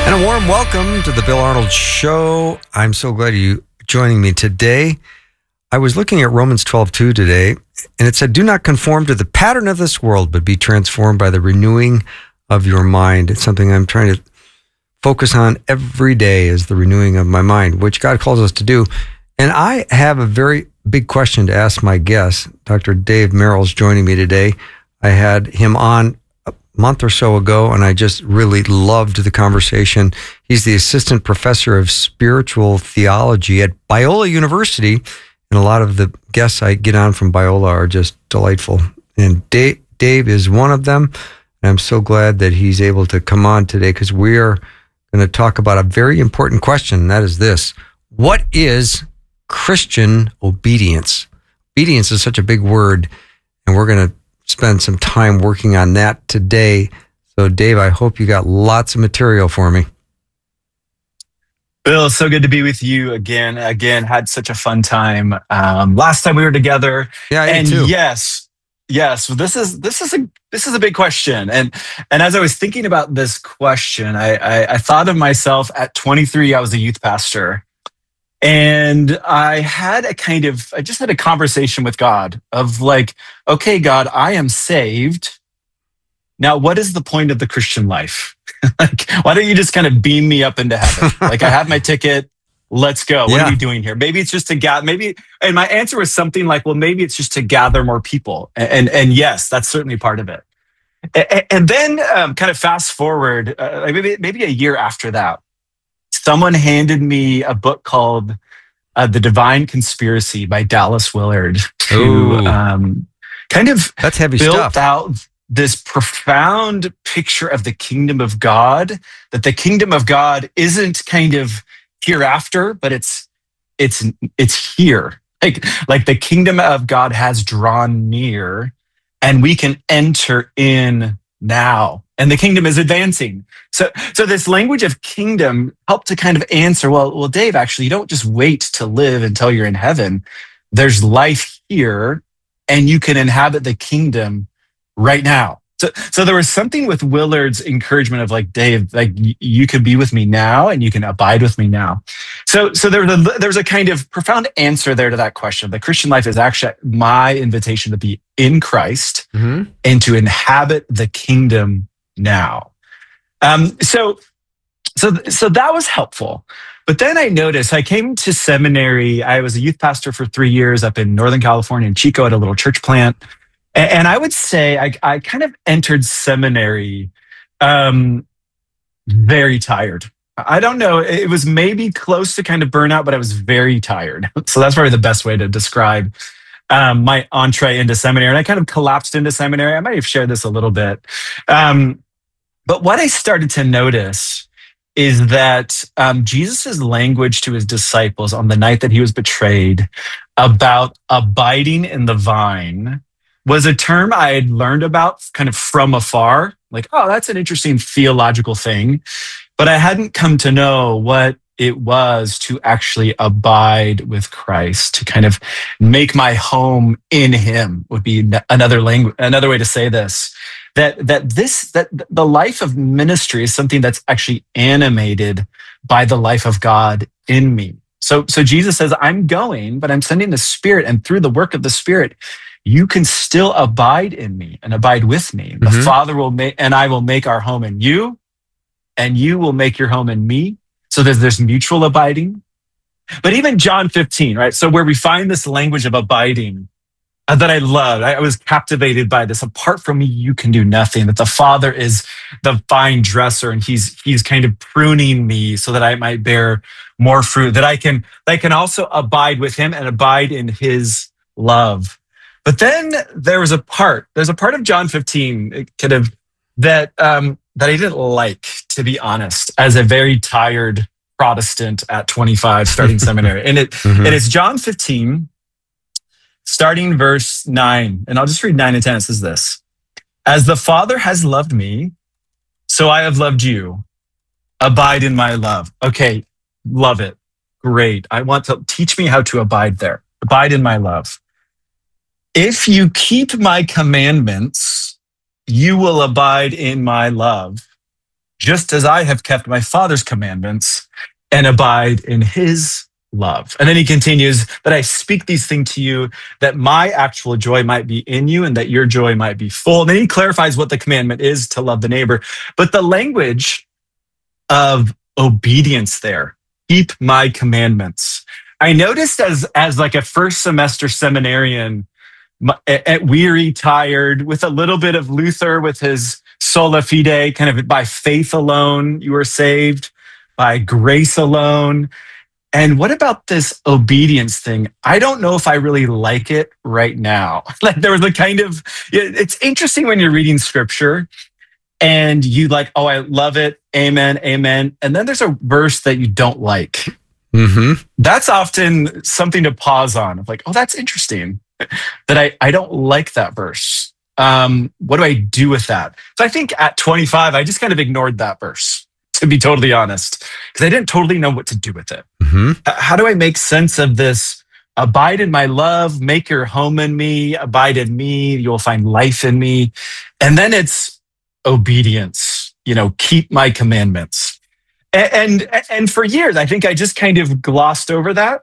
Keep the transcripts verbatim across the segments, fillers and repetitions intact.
And a warm welcome to the Bill Arnold Show. I'm so glad you joining me today. I was looking at Romans twelve two today, and it said, do not conform to the pattern of this world, but be transformed by the renewing of your mind. It's something I'm trying to focus on every day, is the renewing of my mind, which God calls us to do. And I have a very big question to ask my guest. Doctor Dave Merrill's joining me today. I had him on month or so ago, and I just really loved the conversation. He's the assistant professor of spiritual theology at Biola University, and a lot of the guests I get on from Biola are just delightful. And Dave, Dave is one of them, and I'm so glad that he's able to come on today, because we are going to talk about a very important question, and that is this: what is Christian obedience? Obedience is such a big word, and we're going to spend some time working on that today. So, Dave, I hope you got lots of material for me. Bill, so good to be with you again. Again, had such a fun time um, last time we were together. Yeah, I and did too. yes, yes, this is this is a this is a big question. And and as I was thinking about this question, I I, I thought of myself at twenty-three. I was a youth pastor. And I had a kind of, I just had a conversation with God of like, okay, God, I am saved. Now, what is the point of the Christian life? Like, why don't you just kind of beam me up into heaven? Like, I have my ticket. Let's go. What Yeah. are we doing here? Maybe it's just to gather, maybe, and my answer was something like, well, maybe it's just to gather more people. And, and, and yes, that's certainly part of it. And, and then um, kind of fast forward, uh, maybe, maybe a year after that, someone handed me a book called uh, The Divine Conspiracy by Dallas Willard, who um, kind of That's heavy built stuff. out this profound picture of the kingdom of God, that the kingdom of God isn't kind of hereafter, but it's it's it's here. Like, like the kingdom of God has drawn near, and we can enter in now. And the kingdom is advancing. So, so this language of kingdom helped to kind of answer, well, well, Dave, actually, you don't just wait to live until you're in heaven. There's life here, and you can inhabit the kingdom right now. So, so there was something with Willard's encouragement of like, Dave, like y- you can be with me now, and you can abide with me now. So, so there was a, there was a kind of profound answer there to that question. The Christian life is actually my invitation to be in Christ Mm-hmm. and to inhabit the kingdom now. Um, so, so, so that was helpful. But then I noticed I came to seminary. I was a youth pastor for three years up in Northern California in Chico at a little church plant. And, and I would say I, I kind of entered seminary um, very tired. I don't know. It was maybe close to kind of burnout, but I was very tired. So that's probably the best way to describe um, my entree into seminary. And I kind of collapsed into seminary. I might have shared this a little bit. Um, But what I started to notice is that um, Jesus' language to his disciples on the night that he was betrayed about abiding in the vine was a term I had learned about kind of from afar. Like, oh, that's an interesting theological thing. But I hadn't come to know what it was to actually abide with Christ, to kind of make my home in him would be another language, another way to say this. That that this that the life of ministry is something that's actually animated by the life of God in me. So so Jesus says, I'm going, but I'm sending the Spirit, and through the work of the Spirit, you can still abide in me and abide with me. The Mm-hmm. Father will make, and I will make our home in you, and you will make your home in me. So there's there's mutual abiding. But even John fifteen, right? So where we find this language of abiding, Uh, that I loved. I, I was captivated by this. Apart from me, you can do nothing. That the Father is the vine dresser, and he's he's kind of pruning me so that I might bear more fruit. That I can that I can also abide with him and abide in his love. But then there was a part. There's a part of John fifteen, kind of that um, that I didn't like, to be honest, as a very tired Protestant at twenty-five, starting seminary. And it Mm-hmm. and it's John fifteen. Starting verse nine, and I'll just read nine and ten. It says this: as the Father has loved me, so I have loved you. Abide in my love. Okay, love it. Great. I want to teach me how to abide there. Abide in my love. If you keep my commandments, you will abide in my love, just as I have kept my Father's commandments and abide in his love. And then he continues that I speak these things to you, that my actual joy might be in you and that your joy might be full. And then he clarifies what the commandment is, to love the neighbor. But the language of obedience there, keep my commandments. I noticed as, as like a first semester seminarian, at weary, tired, with a little bit of Luther with his sola fide, kind of by faith alone, you were saved, by grace alone. And what about this obedience thing? I don't know if I really like it right now. Like there was a kind of, it's interesting when you're reading scripture and you like, oh, I love it. Amen, amen. And then there's a verse that you don't like. Mm-hmm. That's often something to pause on. Of like, oh, that's interesting that I, I don't like that verse. Um, what do I do with that? So I think at twenty-five, I just kind of ignored that verse, to be totally honest, because I didn't totally know what to do with it. Mm-hmm. How do I make sense of this? Abide in my love, make your home in me, abide in me, you'll find life in me. And then it's obedience, you know, keep my commandments. And, and, and for years, I think I just kind of glossed over that.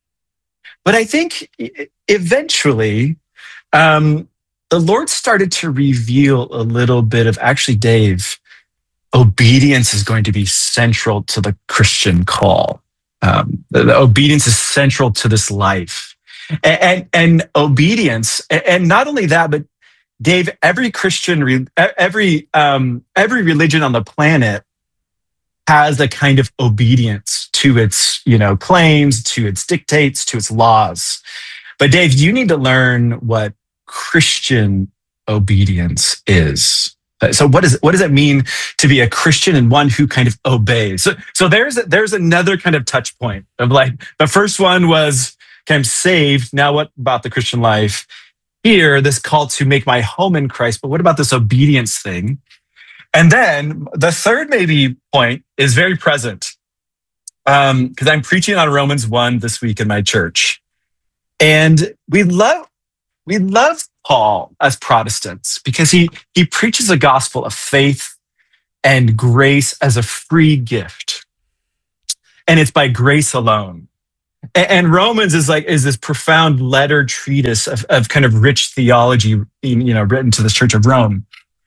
But I think eventually, um, the Lord started to reveal a little bit of, actually, Dave, obedience is going to be central to the Christian call. Um, the, the obedience is central to this life. And, and, and obedience, and not only that, but Dave, every Christian, every, um, every religion on the planet has a kind of obedience to its, you know, claims, to its dictates, to its laws. But Dave, you need to learn what Christian obedience is. So what is what does it mean to be a Christian and one who kind of obeys? So, so there's there's another kind of touch point of like, the first one was kind of saved. Now what about the Christian life? Here, this call to make my home in Christ, but what about this obedience thing? And then the third maybe point is very present, um, because I'm preaching on Romans one this week in my church. And we love we love Paul as Protestants because he he preaches a gospel of faith and grace as a free gift. And it's by grace alone. And Romans is like is this profound letter treatise of, of kind of rich theology, you know, written to the Church of Rome.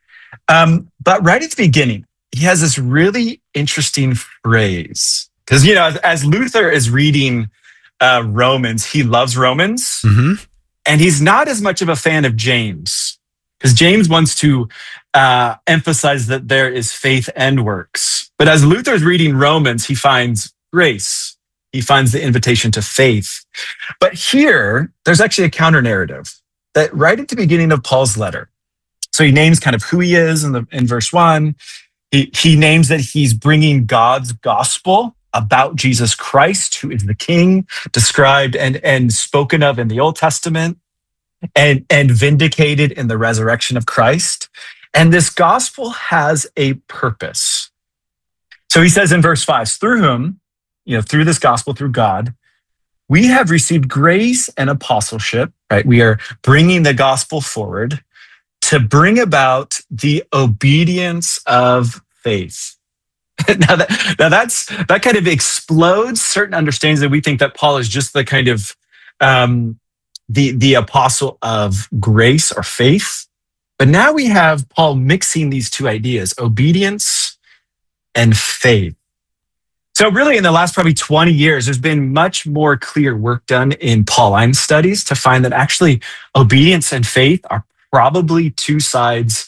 Um, but right at the beginning, he has this really interesting phrase because, you know, as, as Luther is reading uh, Romans, he loves Romans, mm-hmm. and he's not as much of a fan of James because James wants to uh, emphasize that there is faith and works. But as Luther is reading Romans, he finds grace. He finds the invitation to faith. But here, there's actually a counter narrative that right at the beginning of Paul's letter. So he names kind of who he is in the in verse one. He, he names that he's bringing God's gospel about Jesus Christ, who is the King, described and, and spoken of in the Old Testament, and, and vindicated in the resurrection of Christ. And this gospel has a purpose. So he says in verse five, through whom, you know, through this gospel, through God, we have received grace and apostleship, right? We are bringing the gospel forward to bring about the obedience of faith. now, that, now that's that kind of explodes certain understandings that we think that Paul is just the kind of um, the the apostle of grace or faith. But now we have Paul mixing these two ideas, obedience and faith. So really in the last probably twenty years, there's been much more clear work done in Pauline studies to find that actually obedience and faith are probably two sides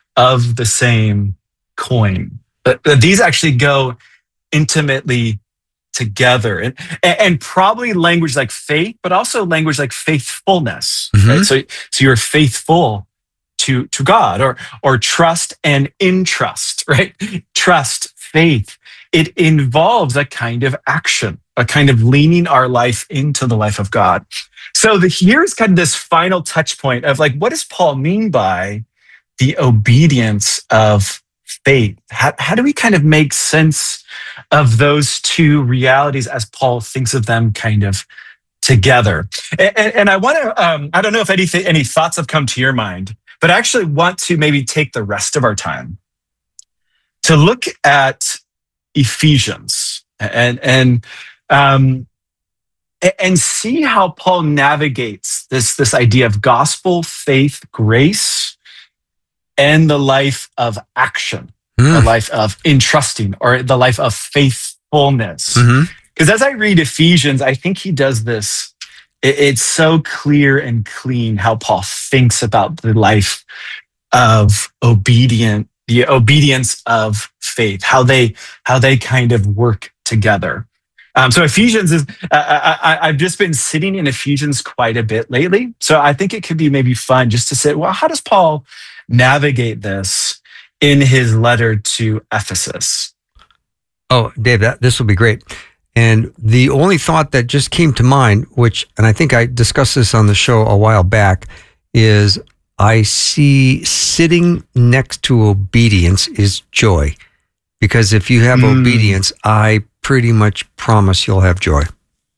of the same coin. But these actually go intimately together. And, and probably language like faith, but also language like faithfulness. Mm-hmm. Right? So, so you're faithful to, to God, or, or trust and entrust, right? Trust, faith. It involves a kind of action, a kind of leaning our life into the life of God. So the, here's kind of this final touch point of like, what does Paul mean by the obedience of faith? How, how do we kind of make sense of those two realities as Paul thinks of them kind of together? And, and, and I want to, um, I don't know if anything, any thoughts have come to your mind, but I actually want to maybe take the rest of our time to look at Ephesians and and um, and see how Paul navigates this this idea of gospel, faith, grace, and the life of action, mm. the life of entrusting, or the life of faithfulness. Because mm-hmm. as I read Ephesians, I think he does this. It, it's so clear and clean how Paul thinks about the life of obedient, the obedience of faith, how they how they kind of work together. Um, so Ephesians is, uh, I, I've just been sitting in Ephesians quite a bit lately. So I think it could be maybe fun just to say, well, how does Paul navigate this in his letter to Ephesus? Oh, Dave, that, this will be great. And the only thought that just came to mind, which, and I think I discussed this on the show a while back, is I see sitting next to obedience is joy. Because if you have mm. obedience, I pretty much promise you'll have joy.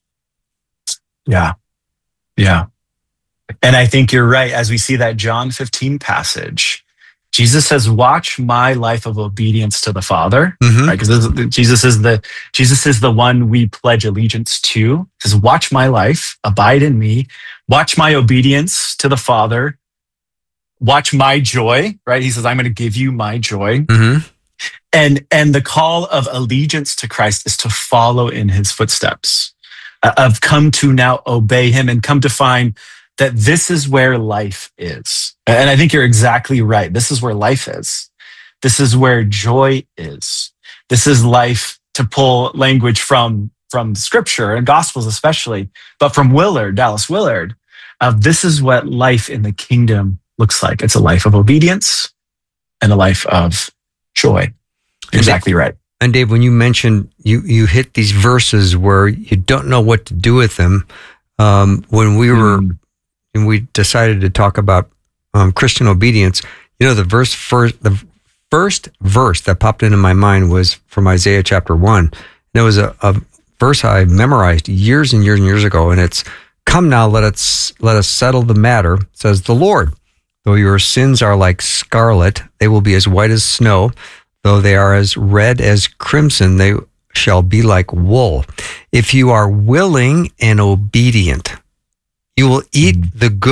Yeah. Yeah. And I think you're right. As we see that John fifteen passage, Jesus says, watch my life of obedience to the Father. Mm-hmm. Right? Because Jesus is the Jesus is the one we pledge allegiance to. He says, watch my life, abide in me, watch my obedience to the Father, watch my joy, right? He says, I'm going to give you my joy. Mm-hmm. And and the call of allegiance to Christ is to follow in his footsteps, uh, of come to now obey him and come to find that this is where life is. And I think you're exactly right. This is where life is. This is where joy is. This is life, to pull language from, from scripture and gospels especially, but from Willard, Dallas Willard, uh, this is what life in the kingdom looks like. It's a life of obedience and a life of joy. Exactly right. And Dave, when you mentioned you, you hit these verses where you don't know what to do with them, um, when we were, mm. when we decided to talk about um, Christian obedience, you know, the verse first, the first verse that popped into my mind was from Isaiah chapter one. And it was a, a verse I memorized years and years and years ago, and it's, "Come now, let us let us settle the matter," says the Lord. "Though your sins are like scarlet, they will be as white as snow. Though they are as red as crimson, they shall be like wool. If you are willing and obedient, you will eat the good